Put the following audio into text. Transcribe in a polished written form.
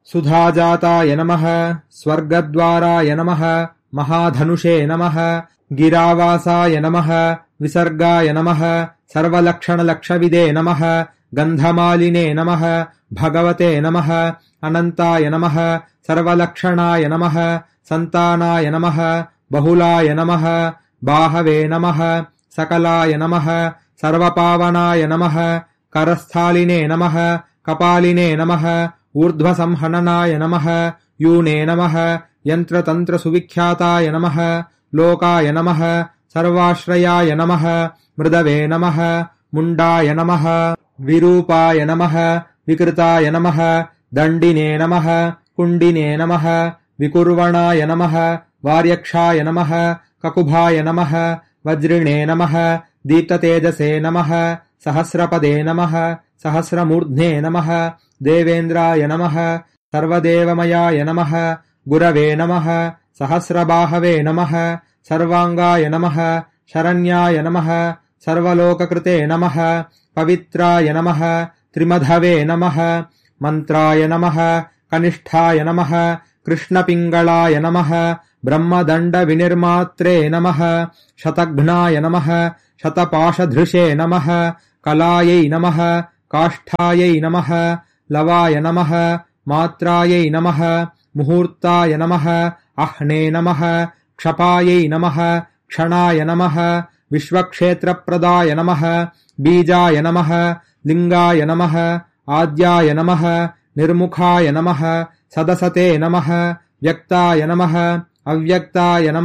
सुधाजाताय नमः स्वर्गद्वाराय नमः महाधनुषे नमः गिरावासाय नमः विसर्गाय नमः सर्वलक्षणलक्षविदे नमः गन्धमालिने नमः भगवते नमः अनन्ताय नमः सर्वलक्षणाय नमः सन्तानाय नमः बहुलाय नमः बाहवे नमः सकलाय नमः सर्वपावनाय नमः करस्थालिने नमः कपालिने नमः ऊर्ध्वसंहननाय नमः यूने नमः यन्त्रतन्त्रसुविख्याताय नमः लोकाय नमः सर्वाश्रयाय नमः मृदवे नमः मुण्डाय नमः विरूपाय नमः विकृताय नमः दण्डिने नमः कुण्डिने नमः विकुर्वणाय नमः वार्यक्षाय नमः ककुभाय नमः वज्रिणे नमः दीप्ततेजसे नमः सहस्रपदे नमः सहस्रमूर्ध्ने नमः देवेन्द्राय नमः सर्वदेवमयाय नमः गुरवे नमः सहस्रबाहवे नमः सर्वाङ्गाय नमः शरण्याय नमः सर्वलोककृते नमः पवित्राय नमः त्रिमधवे नमः मन्त्राय नमः कनिष्ठाय नमः कृष्णपिङ्गलाय नमः ब्रह्मदण्डविनिर्मात्रे नमः शतघ्नाय नमः शतपाशधृशे नमः कलायै नमः काष्ठायै नमः लवाय नमः मात्रायै नमः मुहूर्ताय नमः अह्ने नमः क्षपायै नमः क्षणाय नमः विश्वक्षेत्रप्रदाय नमः बीजाय नमः लिङ्गाय नमः आद्याय नमः निर्मुखाय नमः सदसते नमः व्यक्ताय नमः अव्यक्ताय नमः